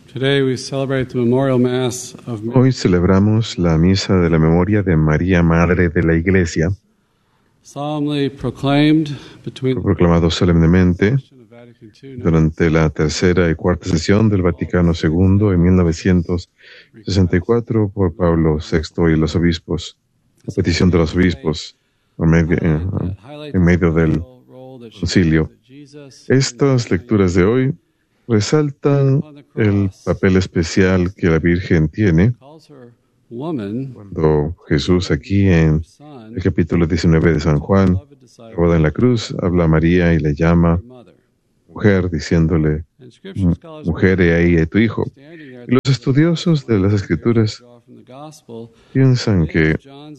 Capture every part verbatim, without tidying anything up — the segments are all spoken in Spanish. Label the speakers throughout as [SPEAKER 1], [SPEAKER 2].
[SPEAKER 1] Today we celebrate the memorial mass of
[SPEAKER 2] Hoy celebramos la misa de la memoria de María, Madre de la Iglesia.
[SPEAKER 1] solemnly proclaimed between
[SPEAKER 2] Fue proclamado solemnemente
[SPEAKER 1] the Vatican two
[SPEAKER 2] durante la tercera y cuarta sesión del Vaticano segundo en mil novecientos sesenta y cuatro por Pablo sexto y los obispos, a petición de los obispos, en medio, en, en medio del concilio. Estas lecturas de hoy resaltan el papel especial que la Virgen tiene cuando Jesús, aquí en el capítulo diecinueve de San Juan, la boda en la cruz, habla a María y le llama mujer, diciéndole, mujer, he ahí a tu hijo. Y los estudiosos de las Escrituras piensan que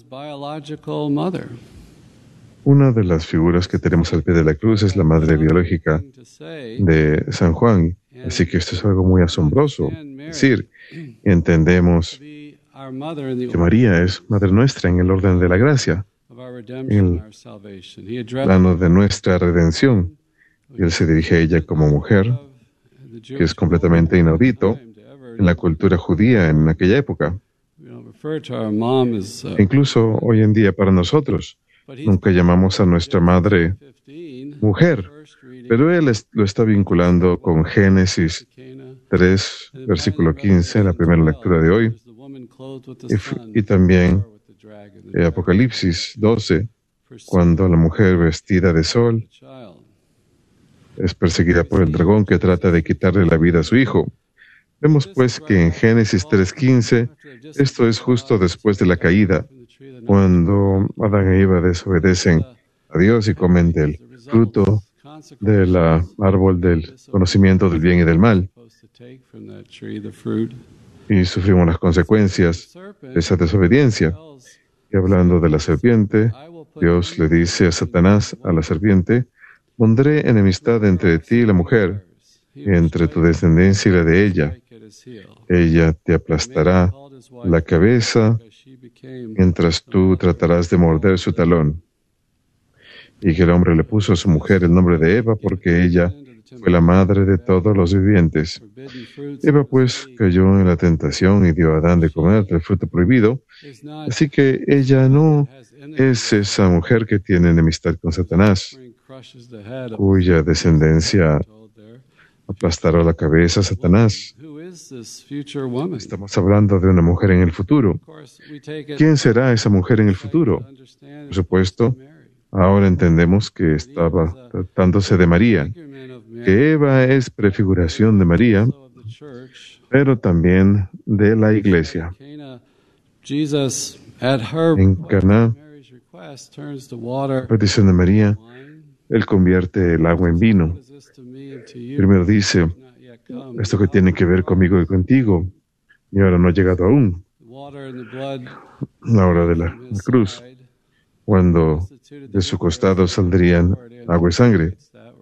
[SPEAKER 2] una de las figuras que tenemos al pie de la cruz es la madre biológica de San Juan. Así que esto es algo muy asombroso. Es decir, entendemos que María es Madre nuestra en el orden de la gracia, en el plano de nuestra redención. Y Él se dirige a ella como mujer, que es completamente inaudito en la cultura judía en aquella época. Incluso hoy en día para nosotros, nunca llamamos a nuestra madre mujer, pero Él es, lo está vinculando con Génesis tres, versículo quince, la primera lectura de hoy, y, y también eh, Apocalipsis doce, cuando la mujer vestida de sol es perseguida por el dragón que trata de quitarle la vida a su hijo. Vemos pues que en Génesis tres quince, esto es justo después de la caída, cuando Adán e Eva desobedecen a Dios y comen del fruto del árbol del conocimiento del bien y del mal. Y sufrimos las consecuencias de esa desobediencia. Y hablando de la serpiente, Dios le dice a Satanás, a la serpiente, pondré enemistad entre ti y la mujer, y entre tu descendencia y la de ella. Ella te aplastará la cabeza, mientras tú tratarás de morder su talón. Y que el hombre le puso a su mujer el nombre de Eva, porque ella fue la madre de todos los vivientes. Eva pues cayó en la tentación y dio a Adán de comer del fruto prohibido. Así que ella no es esa mujer que tiene enemistad con Satanás, cuya descendencia aplastará la cabeza a Satanás. Estamos hablando de una mujer en el futuro. ¿Quién será esa mujer en el futuro? Por supuesto, ahora entendemos que estaba tratándose de María, que Eva es prefiguración de María, pero también de la Iglesia. En Caná, a petición de María, Él convierte el agua en vino. Primero dice, esto que tiene que ver conmigo y contigo, y ahora no ha llegado aún. La hora de la cruz, cuando de su costado saldrían agua y sangre.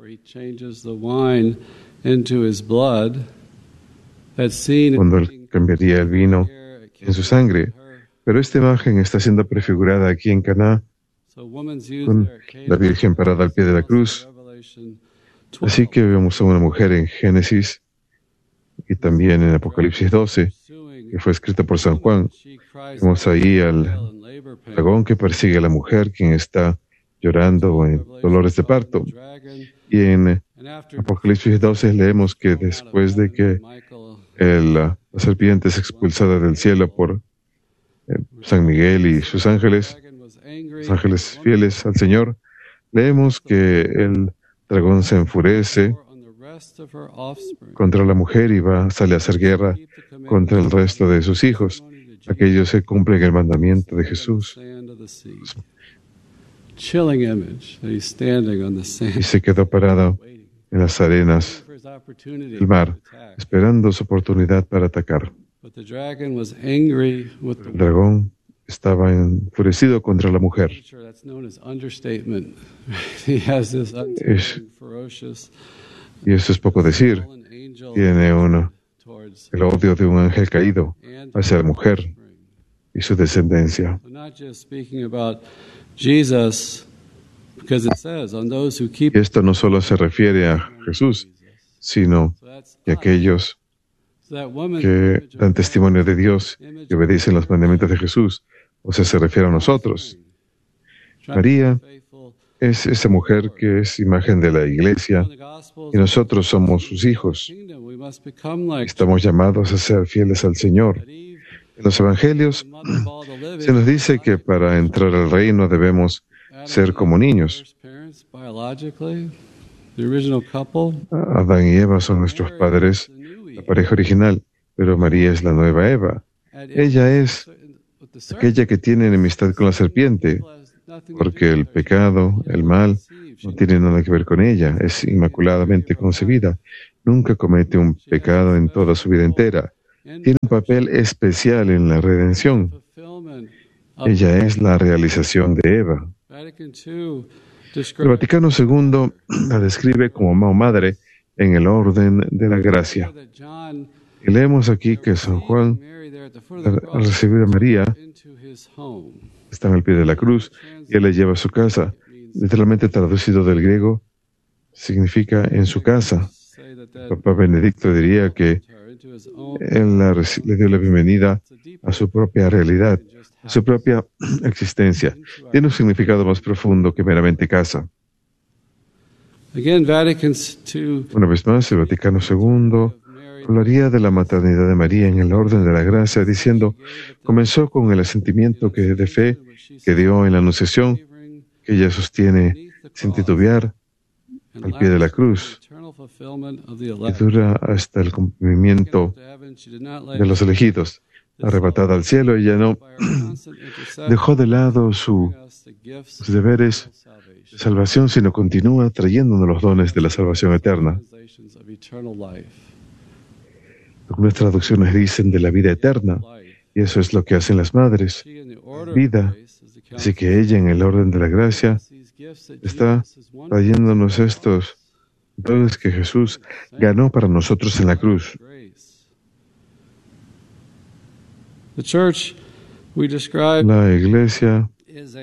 [SPEAKER 2] Cuando Él cambiaría el vino en su sangre. Pero esta imagen está siendo prefigurada aquí en Caná, con la Virgen parada al pie de la cruz. Así que vemos a una mujer en Génesis y también en Apocalipsis doce, que fue escrita por San Juan. Vemos ahí al dragón que persigue a la mujer, quien está llorando en dolores de parto. Y en Apocalipsis doce leemos que después de que el, la serpiente es expulsada del cielo por eh, San Miguel y sus ángeles, los ángeles fieles al Señor, leemos que el dragón se enfurece contra la mujer y va, sale a hacer guerra contra el resto de sus hijos, aquellos que cumplen el mandamiento de Jesús. Y se quedó parado en las arenas del mar, esperando su oportunidad para atacar. El dragón estaba enfurecido contra la mujer. Es, y eso es poco decir. Tiene uno el odio de un ángel caído hacia la mujer y su descendencia. Y esto no solo se refiere a Jesús, sino que aquellos que dan testimonio de Dios y obedecen los mandamientos de Jesús. O sea, se refiere a nosotros. María es esa mujer que es imagen de la Iglesia y nosotros somos sus hijos. Estamos llamados a ser fieles al Señor. En los Evangelios se nos dice que para entrar al reino debemos ser como niños. Adán y Eva son nuestros padres, la pareja original, pero María es la nueva Eva. Ella es aquella que tiene enemistad con la serpiente, porque el pecado, el mal, no tiene nada que ver con ella. Es inmaculadamente concebida. Nunca comete un pecado en toda su vida entera. Tiene un papel especial en la redención. Ella es la realización de Eva. El Vaticano segundo la describe como madre en el orden de la gracia. Y leemos aquí que San Juan, al recibir a María, está en el pie de la cruz y él la lleva a su casa. Literalmente traducido del griego, significa en su casa. Papa Benedicto diría que él la, le dio la bienvenida a su propia realidad, a su propia existencia. Tiene un significado más profundo que meramente casa. Una vez más, el Vaticano segundo hablaría de la maternidad de María en el orden de la gracia, diciendo, comenzó con el asentimiento que, de fe que dio en la Anunciación, que ella sostiene sin titubear al pie de la cruz, y dura hasta el cumplimiento de los elegidos. Arrebatada al cielo, ella no dejó de lado su, sus deberes de salvación, sino continúa trayéndonos los dones de la salvación eterna. Algunas traducciones dicen de la vida eterna, y eso es lo que hacen las madres, vida. Así que ella, en el orden de la gracia, está trayéndonos estos dones que Jesús ganó para nosotros en la cruz. La Iglesia es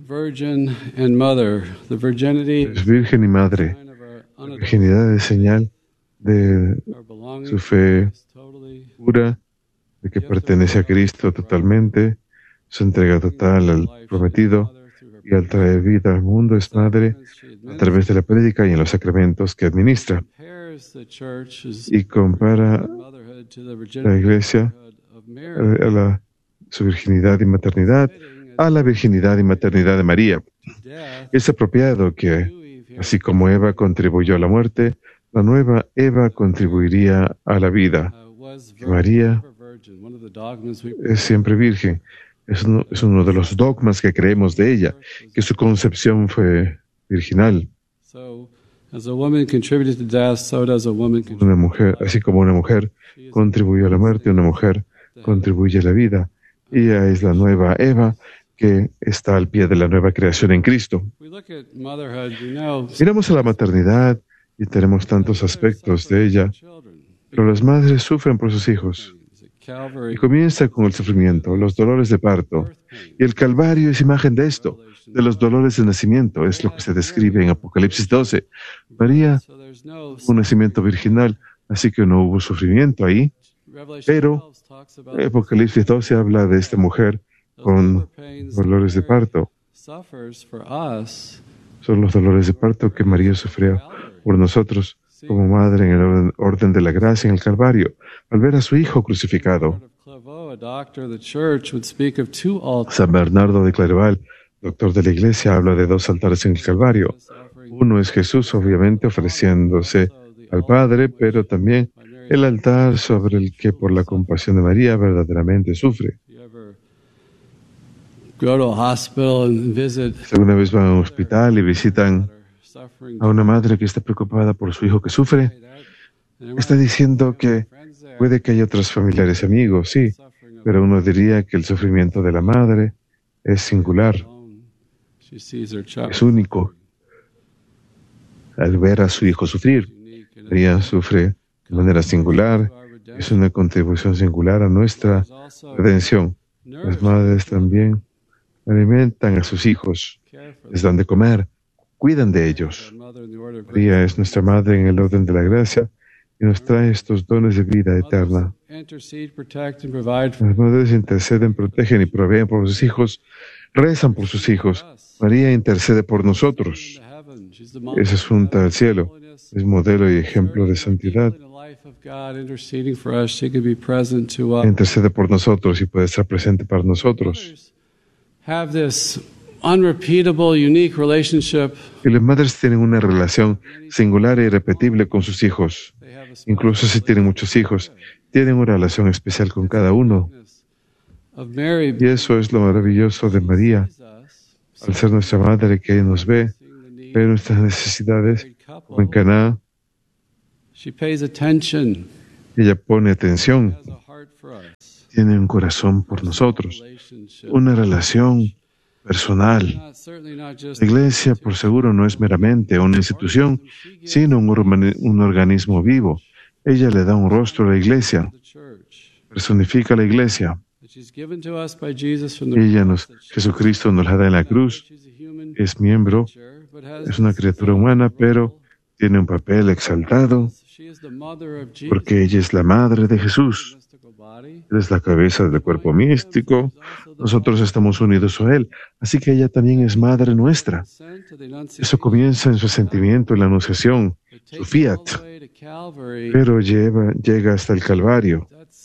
[SPEAKER 2] virgen y madre. La virginidad es señal de su fe pura, de que pertenece a Cristo totalmente, su entrega total al prometido, y al traer vida al mundo es madre a través de la prédica y en los sacramentos que administra. Y compara la Iglesia a la, su virginidad y maternidad a la virginidad y maternidad de María. Es apropiado que, así como Eva contribuyó a la muerte, la nueva Eva contribuiría a la vida. Que María es siempre virgen. Es uno, es uno de los dogmas que creemos de ella, que su concepción fue virginal. Una mujer, así como una mujer contribuyó a la muerte, una mujer contribuye a la vida. Ella es la nueva Eva que está al pie de la nueva creación en Cristo. Miramos a la maternidad y tenemos tantos aspectos de ella, pero las madres sufren por sus hijos. Y comienza con el sufrimiento, los dolores de parto. Y el Calvario es imagen de esto, de los dolores de nacimiento. Es lo que se describe en Apocalipsis doce. María, un nacimiento virginal, así que no hubo sufrimiento ahí. Pero Apocalipsis doce habla de esta mujer con dolores de parto. Son los dolores de parto que María sufrió por nosotros como madre en el orden, orden de la gracia en el Calvario, al ver a su hijo crucificado. San Bernardo de Clairvaux, doctor de la Iglesia, habla de dos altares en el Calvario. Uno es Jesús, obviamente, ofreciéndose al Padre, pero también el altar sobre el que, por la compasión de María, verdaderamente sufre. Si alguna vez van a un hospital y visitan a una madre que está preocupada por su hijo que sufre, está diciendo que puede que haya otros familiares y amigos, sí, pero uno diría que el sufrimiento de la madre es singular, es único. Al ver a su hijo sufrir, ella sufre de manera singular, es una contribución singular a nuestra redención. Las madres también alimentan a sus hijos, les dan de comer, cuidan de ellos. María es nuestra madre en el orden de la gracia y nos trae estos dones de vida eterna. Las madres interceden, protegen y proveen por sus hijos, rezan por sus hijos. María intercede por nosotros. Es asunta al cielo, es modelo y ejemplo de santidad. Intercede por nosotros y puede estar presente para nosotros. Y las madres tienen una relación singular e irrepetible con sus hijos. Incluso si tienen muchos hijos, tienen una relación especial con cada uno. Y eso es lo maravilloso de María, al ser nuestra madre que nos ve, ve nuestras necesidades, como en Caná. Ella pone atención, tiene un corazón por nosotros, una relación personal. La iglesia, por seguro, no es meramente una institución, sino un, urban- un organismo vivo. Ella le da un rostro a la iglesia, personifica a la iglesia. Ella nos, Jesucristo nos la da en la cruz, es miembro, es una criatura humana, pero tiene un papel exaltado, porque ella es la madre de Jesús. Él es la cabeza del cuerpo místico. Nosotros estamos unidos a Él. Así que ella también es madre nuestra. Eso comienza en su sentimiento, en la anunciación, su fiat. Pero lleva, llega hasta el Calvario.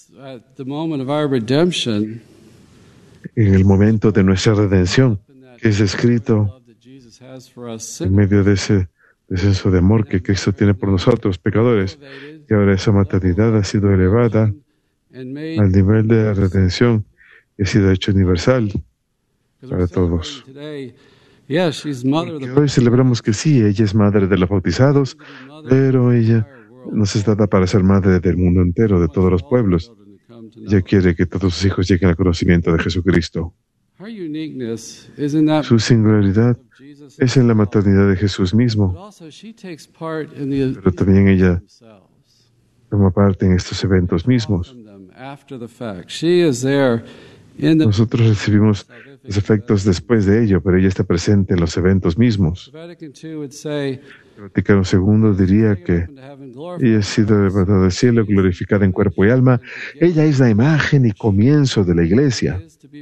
[SPEAKER 2] En el momento de nuestra redención, que es descrito en medio de ese descenso de amor que Cristo tiene por nosotros, pecadores. Y ahora esa maternidad ha sido elevada al nivel de la redención y ha sido hecho universal para todos. Porque hoy celebramos que sí, ella es madre de los bautizados, pero ella nos es dada para ser madre del mundo entero, de todos los pueblos. Ella quiere que todos sus hijos lleguen al conocimiento de Jesucristo. Su singularidad es en la maternidad de Jesús mismo, pero también ella toma parte en estos eventos mismos. Nosotros recibimos los efectos después de ello, pero ella está presente en los eventos mismos. El Vaticano segundo diría que ella ha sido levantada del cielo, glorificada en cuerpo y alma. Ella es la imagen y comienzo de la Iglesia.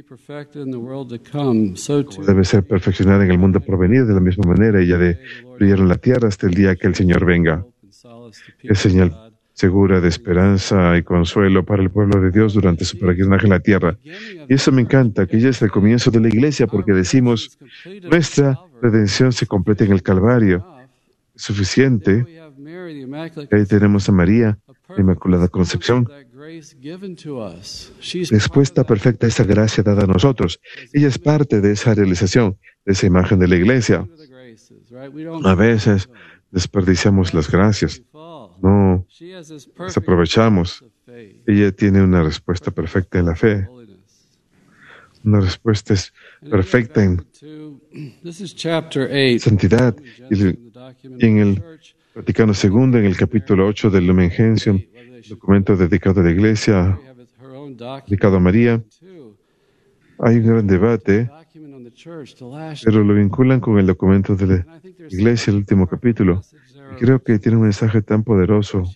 [SPEAKER 2] Como debe ser perfeccionada en el mundo por venir, de la misma manera ella de brillar en la tierra hasta el día que el Señor venga. Es señal segura de esperanza y consuelo para el pueblo de Dios durante su peregrinaje en la tierra. Y eso me encanta, que ella es el comienzo de la Iglesia, porque decimos, nuestra redención se completa en el Calvario. Es suficiente. Ahí tenemos a María, la Inmaculada Concepción. Respuesta perfecta a esa gracia dada a nosotros. Ella es parte de esa realización, de esa imagen de la Iglesia. A veces desperdiciamos las gracias. No, desaprovechamos. Ella tiene una respuesta perfecta en la fe. Una respuesta es perfecta en santidad. Y en el Vaticano segundo, en el capítulo ocho del Lumen Gentium, documento dedicado a la Iglesia, dedicado a María, hay un gran debate, pero lo vinculan con el documento de la Iglesia, el último capítulo. Y creo que tiene un mensaje tan poderoso.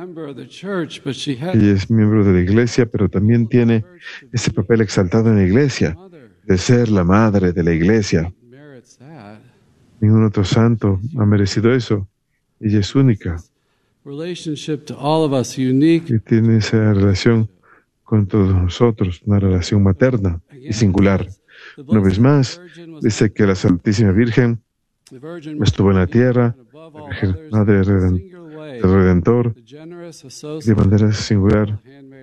[SPEAKER 2] Ella es miembro de la Iglesia, pero también tiene ese papel exaltado en la Iglesia, de ser la madre de la Iglesia. Ningún otro santo ha merecido eso. Ella es única. Y tiene esa relación con todos nosotros, una relación materna y singular. Una vez más, dice que la Santísima Virgen estuvo en la tierra, la Virgen Madre del Redentor, de manera singular,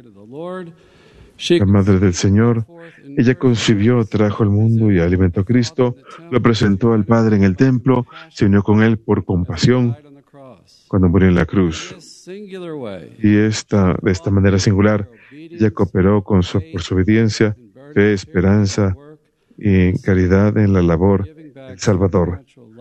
[SPEAKER 2] la Madre del Señor. Ella concibió, trajo al mundo y alimentó a Cristo, lo presentó al Padre en el templo, se unió con Él por compasión cuando murió en la cruz. Y esta, de esta manera singular, ella cooperó con su, por su obediencia, fe, esperanza y caridad en la labor del Salvador.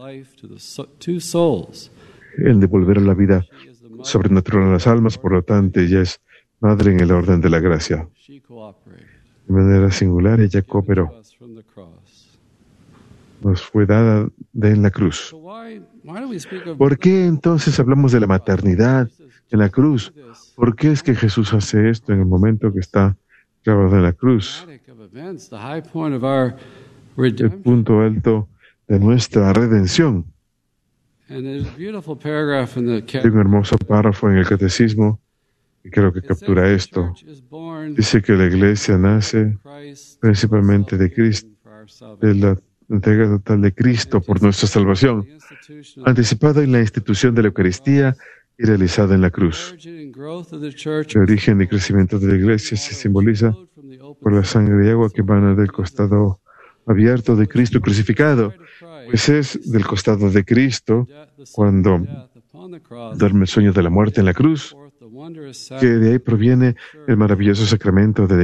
[SPEAKER 2] El devolver la vida sobrenatural a las almas, por lo tanto, ella es madre en el orden de la gracia. De manera singular, ella cooperó. Nos fue dada de en la cruz. ¿Por qué entonces hablamos de la maternidad en la cruz. ¿Por qué es que Jesús hace esto en el momento que está clavado en la cruz? El punto alto de nuestra redención. Hay un hermoso párrafo en el Catecismo y creo que captura esto. Dice que la Iglesia nace principalmente de Cristo, de la entrega total de Cristo por nuestra salvación, anticipada en la institución de la Eucaristía y realizada en la cruz. El origen y crecimiento de la Iglesia se simboliza por la sangre y agua que emana del costado abierto de Cristo crucificado, pues es del costado de Cristo, cuando duerme el sueño de la muerte en la cruz, que de ahí proviene el maravilloso sacramento de la